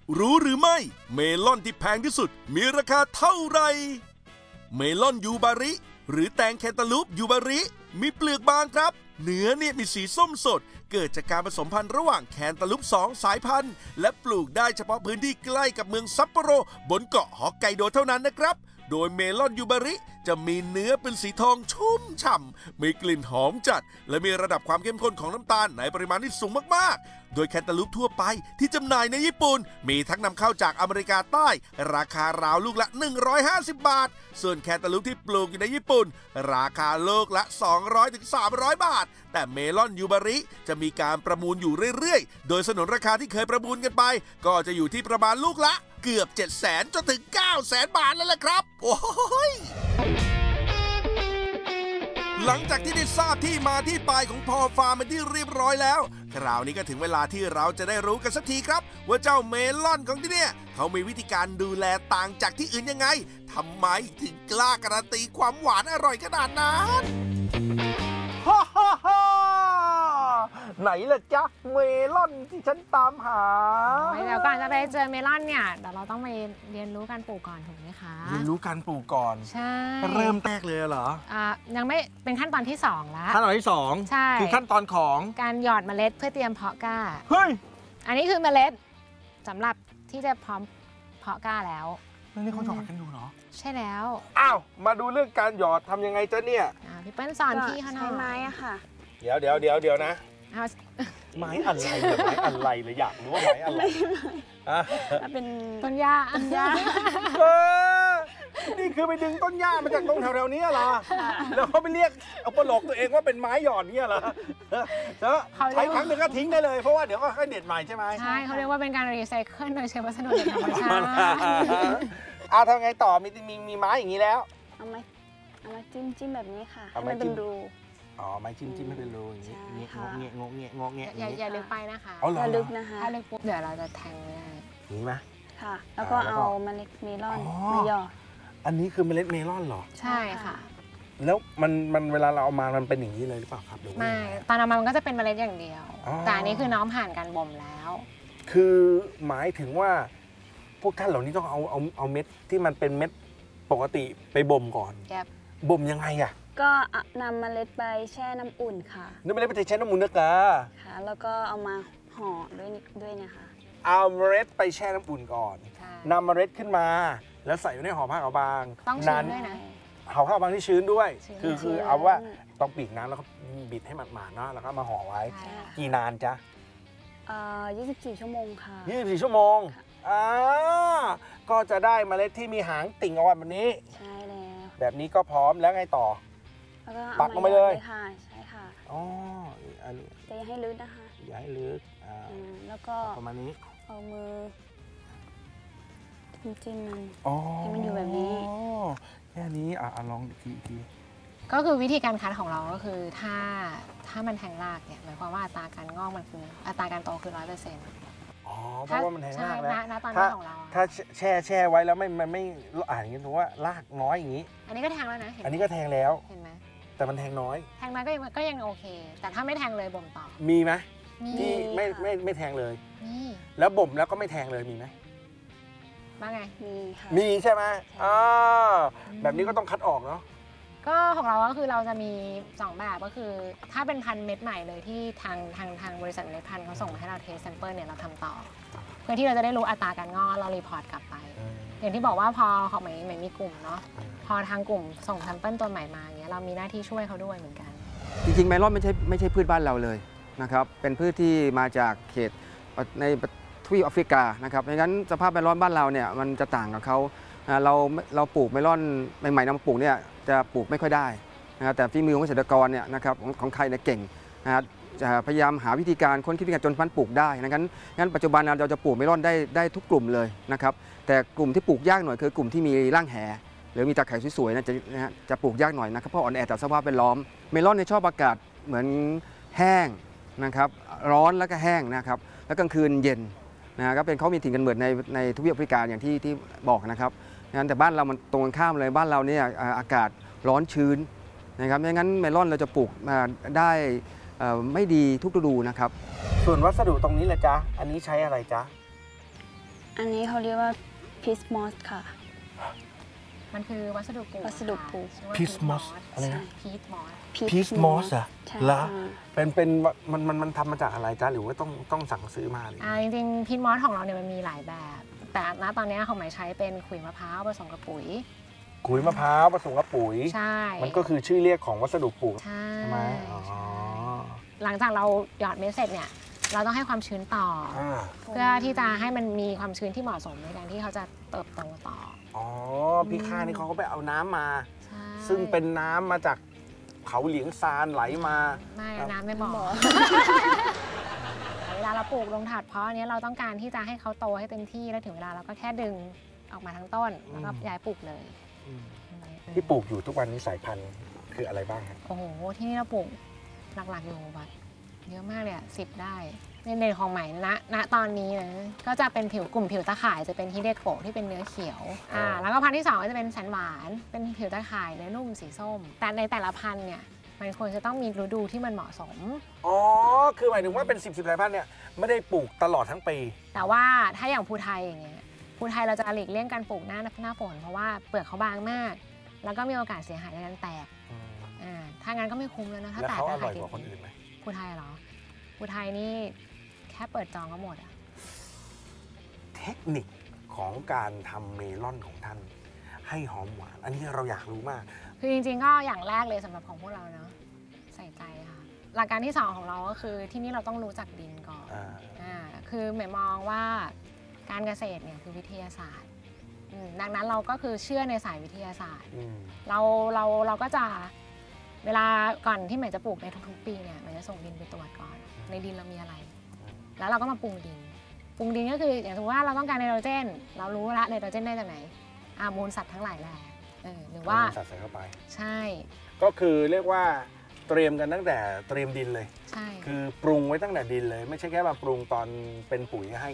รู้หรือไม่เมลอนที่แพงที่สุดมีราคาเท่าไหร่เมลอนยูบาริหรือแตงแคนตาลูปยูบาริมีเปลือกบางครับเนื้อเนี่ยมีสีส้มสดเกิดจากการผสมพันธุ์ระหว่างแคนตาลูป2สายพันธุ์และปลูกได้เฉพาะพื้นที่ใกล้กับเมืองซัปโปโรบนเกาะฮอกไกโดเท่านั้นนะครับโดยเมลอนยูบาริจะมีเนื้อเป็นสีทองชุ่มฉ่ำมีกลิ่นหอมจัดและมีระดับความเข้มข้นของน้ำตาลในปริมาณที่สูงมากๆโดยแคนตาลูปทั่วไปที่จำหน่ายในญี่ปุ่นมีทั้งนำเข้าจากอเมริกาใต้ราคาราวลูกละ150 บาทส่วนแคนตาลูปที่ปลูกอยู่ในญี่ปุ่นราคาลูกละ200-300 บาทแต่เมลอนยูบาริจะมีการประมูลอยู่เรื่อยๆโดยสนนราคาที่เคยประมูลกันไปก็จะอยู่ที่ประมาณลูกละเกือบ 700,000 จนถึง 900,000 บาทแล้วล่ะครับโอ้ยหลังจากที่ได้ทราบที่มาที่ไปของพอฟาร์มเป็นที่เรียบร้อยแล้วคราวนี้ก็ถึงเวลาที่เราจะได้รู้กันสักทีครับว่าเจ้าเมลอนของที่เนี่ยเขามีวิธีการดูแลต่างจากที่อื่นยังไงทำไมถึงกล้าการันตีความหวานอร่อยขนาดนั้นฮ่าฮ่าฮ่าไหนล่ะจ๊ะเมลอนที่ฉันตามหาเดี๋ยวก่อนจะไปเจอเมลอนเนี่ยเดี๋ยวเราต้องไปเรียนรู้การปลูกก่อนถูกไหมคะเรียนรู้การปลูกก่อนใช่เริ่มแรกเลยเหรอยังไม่เป็นขั้นตอนที่2แล้วขั้นตอนที่2 ใช่คือขั้นตอนของการหยอดเมล็ดเพื่อเตรียมเพาะกล้าเฮ้ยอันนี้คือเมล็ดสำหรับที่จะพร้อมเพาะกล้าแล้วนี่เขาหยอดกันดูเหรอใช่แล้วอ้าวมาดูเรื่องการหยอดทำยังไงจ๊ะเนี่ยพี่เปิ้ลสอนพี่เขาหน่อยใช้ไม้อะค่ะเดี๋ยวนะไม้อะไรแบบไม้อะไรเลยอยากรู้ว่าไม้อะไรเป็นต้นหญ้านี่คือไปดึงต้นหญ้ามาจากตรงแถวๆนี้เหรอแล้วเขาไปเรียกเอาปลอกตัวเองว่าเป็นไม้หยอดเนี่ยเหรอใช้ครั้งหนึ่งก็ทิ้งได้เลยเพราะว่าเดี๋ยวก็ค่อยเด็ดใหม่ใช่ไหมใช่เขาเรียกว่าเป็นการรีไซเคิลโดยใช้วัสดุจากธรรมชาติทำไงต่อมีไม้อย่างนี้แล้วเอาไม้จิ้มแบบนี้ค่ะให้มันเป็นรูไม้จิ้มให้เป็นรูอย่างนี้งกเงี้ยอย่าลึกไปนะคะอย่าลึกนะคะถ้าลึกปุ๊บเดี๋ยวเราจะแทงไม่ได้นี่ไหมค่ะแล้วก็เอาเมล็ดเมลอนมาหยอดอันนี้คือเมล็ดเมลอนเหรอใช่ค่ะแล้วมันเวลาเราเอามามันเป็นอย่างนี้เลยหรือเปล่าครับไม่ตอนเอามามันก็จะเป็นเมล็ดอย่างเดียวแต่อันนี้คือน้องผ่านการบ่มแล้วคือหมายถึงว่าพวกท่านเหล่านี้ต้องเอาเม็ดที่มันเป็นเม็ดปกติไปบ่มก่อนบ่มยังไงอะก็นำเมล็ดไปแช่น้ำอุ่นค่ะนำเมล็ดไปแช่น้ำอุ่นนะคะค่ะแล้วก็เอามาห่อด้วยนะคะเอาเมล็ดไปแช่น้ำอุ่นก่อนนำเมล็ดขึ้นมาแล้วใส่ไว้ในห่อผ้าขาวบางต้องชื้นด้วยนะห่อผ้าขาวบางที่ชื้นด้วยคือเอาว่าต้องปีกน้ำแล้วก็บิดให้หมาดๆเนาะแล้วก็มาห่อไว้กี่นานจ๊ะ 24 ชั่วโมงค่ะ 24 ชั่วโมงก็จะได้เมล็ดที่มีหางติ่งออกมาแบบนี้ใช่แล้วแบบนี้ก็พร้อมแล้วไงต่อปักลงไปเลยค่ะใช่ค่ะแต่อย่าให้ลึกนะคะอย่าให้ลึกแล้วก็ประมาณนี้เอามือจิ้มมันให้มันอยู่แบบนี้แค่นี้ลองอีกทีก็คือวิธีการคัดของเราก็คือถ้ามันแทงรากเนี่ยหมายความว่าอัตราการงอกมันคืออัตราการโตคือ 100% เพราะว่ามันแทงรากแล้วตอนนี้ของเราถ้าแช่ไว้แล้วมันไม่อย่างนี้ถือว่ารากน้อยอย่างนี้อันนี้ก็แทงแล้วนะอันนี้ก็แทงแล้วเห็นไหมแต่มันแทงน้อยก็ยังโอเคแต่ถ้าไม่แทงเลยบ่มต่อมีไหมที่ไม่แทงเลยแล้วบ่มแล้วก็ไม่แทงเลยมีไหมว่าไงมีใช่ไหมแบบนี้ก็ต้องคัดออกเนาะก็ของเราก็คือเราจะมี2แบบก็คือถ้าเป็นพันธุ์เม็ดใหม่เลยที่ทางบริษัทเมล็ดพันธุ์เขาส่งมาให้เราเทสแซมเปิลเนี่ยเราทำต่อเพื่อที่เราจะได้รู้อัตราการงอกเรารีพอร์ตกลับไปอย่างที่บอกว่าพอเขาใหม่มีกลุ่มเนาะพอทางกลุ่มส่งแซมเปิลตัวใหม่มาอย่างเงี้ยเรามีหน้าที่ช่วยเขาด้วยเหมือนกันจริงๆเมลอนไม่ใช่พืชบ้านเราเลยนะครับเป็นพืชที่มาจากเขตในทวีปแอฟริกานะครับดังนั้นสภาพเมลอนบ้านเราเนี่ยมันจะต่างกับเขาเราปลูกเมลอนใหม่ๆนำมาปลูกเนี่ยจะปลูกไม่ค่อยได้นะครับแต่ฝีมือของเกษตรกรเนี่ยนะครับของไทยเนี่ยเก่งนะครับจะพยายามหาวิธีการค้นคิดวิธีการจนพันธุ์ปลูกได้งั้นปัจจุบันเราจะปลูกเมลอนได้ทุกกลุ่มเลยนะครับแต่กลุ่มที่ปลูกยากหน่อยคือกลุ่มที่มีร่างแหหรือมีตาข่ายสวยๆนะจะปลูกยากหน่อยนะครับเพราะอ่อนแอต่อสภาพแวดล้อมเมลอนเนี่ยชอบอากาศเหมือนแห้งนะครับร้อนแล้วก็แห้งนะครับแล้วกลางคืนเย็นนะครับเป็นเขามีถิ่นกำเนิดในทวีปแอฟริกาอย่างที่บอกนะครับงั้นแต่บ้านเรามันตรงกันข้ามเลยบ้านเราเนี่ยอากาศร้อนชื้นนะครับไม่งั้นเมลอนเราจะปลูกได้ไม่ดีทุกฤดูนะครับส่วนวัสดุตรงนี้แหละจ๊ะอันนี้ใช้อะไรจ๊ะอันนี้เขาเรียกว่าพีชมอสค่ะมันคือวัสดุปลูกวัสดุปลูกชื่อว่า Peach moss อะไรนะพีทมอสพีชมอสอะใช่ละค่ะเป็นมันทำมาจากอะไรจ๊ะหรือว่าต้องสั่งซื้อมาหรือจริงๆพีทมอสของเราเนี่ยมันมีหลายแบบ แต่ณตอนนี้ของหมายใช้เป็นขุยมะพร้าวผสมกับปุ๋ยขุยมะพร้าวผสมกับปุ๋ยใช่มันก็คือชื่อเรียกของวัสดุปลูกใช่ใช่ไหมอ๋อหลังจากเราหยอดเม็ดเสร็จเนี่ยเราต้องให้ความชื้นต่อออ่าเพื่อที่จะให้มันมีความชื้นที่เหมาะสมในการที่เขาจะเติบโตต่ออ๋อพี่ข้านี่เขาก็ไปเอาน้ำมาใช่ซึ่งเป็นน้ำมาจากเขาเหลียงซานไหลมาไม่น้ำไม่บอก เวลาเราปลูกลงถาดเพาะอันนี้เราต้องการที่จะให้เขาโตให้เต็มที่แล้วถึงเวลาเราก็แค่ดึงออกมาทั้งต้นแล้วก็ย้ายปลูกเลยที่ปลูกอยู่ทุกวันนี้สายพันธุ์คืออะไรบ้างครับโอ้โหที่นี่เราปลูกหลักๆอยู่แบบเยอะมากเลยอ่ะ10 ได้ในของใหม่ณตอนนี้นะก็จะเป็นกลุ่มผิวตะข่ายจะเป็นฮิเดโกะที่เป็นเนื้อเขียวแล้วก็พันธุ์ที่2ก็จะเป็นแสนหวานเป็นผิวตะข่ายเนื้อนุ่มสีส้ม แต่ในแต่ละพันธุ์เนี่ยมันควรจะต้องมีฤดูที่มันเหมาะสมอ๋อ คือหมายถึงว่าเป็น 10สายพันธุ์เนี่ยไม่ได้ปลูกตลอดทั้งปีแต่ว่าถ้าอย่างภูไทยอย่างเงี้ยภูไทยเราจะหลีกเลี่ยงการปลูกหน้าฝนเพราะว่าเปลือกเขาบางมาก แล้วก็มีโอกาสเสียหายในการแตกถ้างั้นก็ไม่คุ้มแล้วนะถ้าแล้วแตกเขาอก็ร่ขาอย ยกิกว่าคนอื่นไหมภูไทยเหรอภูไทยนี่แค่เปิดจองก็หมดอ่ะเทคนิคของการทำเมลอนของท่านให้หอมหวาน อันนี้เราอยากรู้มากคือจริงๆก็อย่างแรกเลยสำหรับของพวกเราเนาะใส่ใจค่ะหลักการที่2ของเราก็คือที่นี่เราต้องรู้จักดินก่อน คือหมายมองว่าการเกษตรเนี่ยคือวิทยาศาสตร์ดังนั้นเราก็คือเชื่อในสายวิทยาศาสตร์เราก็จะเวลาก่อนที่หมายจะปลูกในทุกๆปีเนี่ยหมายจะส่งดินไปตรวจก่อนในดินเรามีอะไร แล้วเราก็มาปรุงดินก็คืออย่างสมมติว่าเราต้องการไนโตรเจนเรารู้ละไนโตรเจนได้จากไหนมูลสัตว์ทั้งหลายแหละหรือว่าสัตว์ใส่เข้าไปใช่ก็คือเรียกว่าเตรียมกันตั้งแต่เตรียมดินเลยใช่คือปรุงไว้ตั้งแต่ดินเลย ไม่ใช่แค่มาปรุงตอนเป็นปุ๋ยให้